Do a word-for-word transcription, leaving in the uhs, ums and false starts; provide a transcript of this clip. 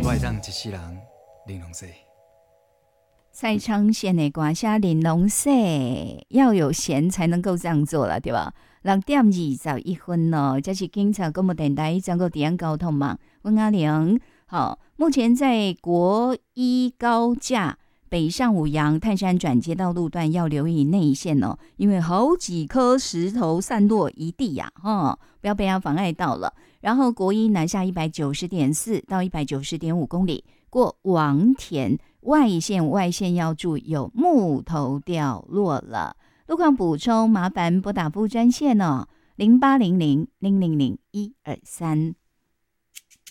我会当一世人玲珑说。 蔡昌宪的歌写玲珑说，要有闲才能够这样做了，对吧？六点二十一分咯，这是警察广播电台全国治安交通网，温阿玲。好，目前在国一高架北上五杨泰山转接道路段要留意内线哦，因为好几颗石头散落一地呀、啊，哈，不要被它妨碍到了。然后国一南下一百九十点四到一百九十点五公里，过王田外线，外线要注意有木头掉落了。路况补充，麻烦拨打副专线哦，零八零零零零零一二三。